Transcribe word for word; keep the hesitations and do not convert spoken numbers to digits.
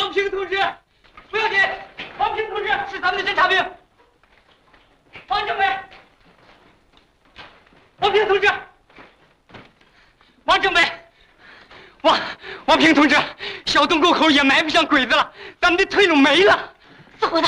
王平同志，不要紧，王平同志是咱们的侦察兵。王政委，王平同志，王政委，王王平同志，小洞沟口也埋不上鬼子了，咱们的退路没了。 怎么的？